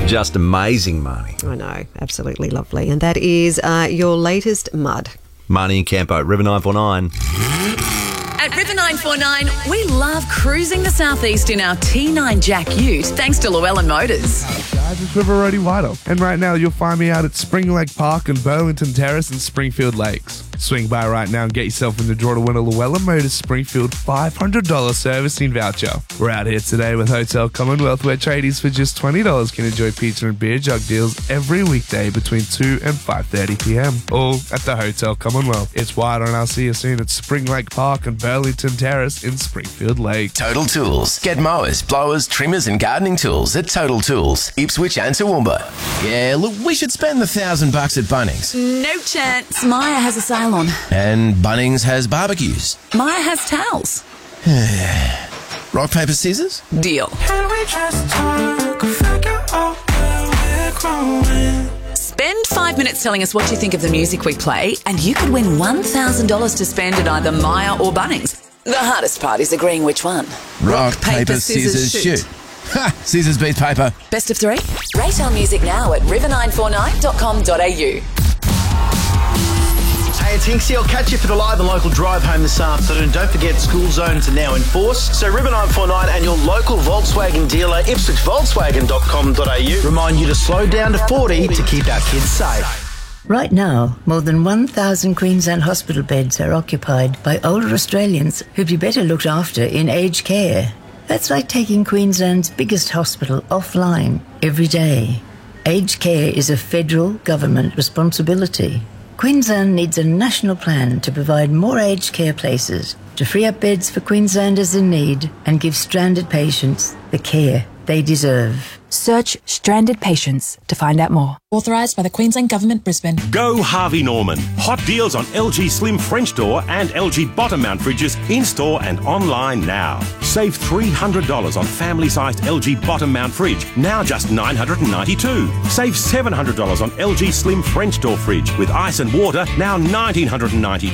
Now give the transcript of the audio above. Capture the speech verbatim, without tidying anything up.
Just amazing, Marnie. I know, absolutely lovely. And that is uh, your latest mud. Marnie and Campo, River nine four nine. At River nine four nine, we love cruising the southeast in our T nine Jack Ute, thanks to Llewellyn Motors. Guys, it's River Roadie Whitehall, and right now you'll find me out at Spring Lake Park and Burlington Terrace and Springfield Lakes. Swing by right now and get yourself in the draw to win a Llewellyn Motors Springfield five hundred dollars servicing voucher. We're out here today with Hotel Commonwealth, where tradies for just twenty dollars can enjoy pizza and beer jug deals every weekday between two and five thirty p.m. All at the Hotel Commonwealth. It's White, and I'll see you soon at Spring Lake Park and Burlington Terrace in Springfield Lake. Total Tools. Get mowers, blowers, trimmers and gardening tools at Total Tools, Ipswich and Toowoomba. Yeah, look, we should spend the thousand bucks at Bunnings. No chance. Maya has a sale on. And Bunnings has barbecues. Maya has towels. Rock, paper, scissors? Deal. Can we just talk, figure out where we're growing? Spend five minutes telling us what you think of the music we play, and you could win one thousand dollars to spend at either Maya or Bunnings. The hardest part is agreeing which one. Rock, Rock paper, paper, scissors, scissors shoot. shoot. Ha! Scissors beat paper. Best of three? Rate our music now at river nine four nine dot com dot a u. Hey, it's Hinksy. I'll catch you for the live and local drive home this afternoon. Don't forget, school zones are now in force. So River nine four nine and your local Volkswagen dealer, ipswich volkswagen dot com dot a u, remind you to slow down to forty to keep our kids safe. Right now, more than one thousand Queensland hospital beds are occupied by older Australians who'd be better looked after in aged care. That's like taking Queensland's biggest hospital offline every day. Aged care is a federal government responsibility. Queensland needs a national plan to provide more aged care places, to free up beds for Queenslanders in need and give stranded patients the care they deserve. Search Stranded Patients to find out more. Authorised by the Queensland Government, Brisbane. Go Harvey Norman. Hot deals on L G Slim French door and L G bottom mount fridges in-store and online now. Save three hundred dollars on family-sized L G bottom mount fridge, now just nine hundred ninety-two dollars. Save seven hundred dollars on L G Slim French door fridge with ice and water, now one thousand nine hundred ninety-two dollars.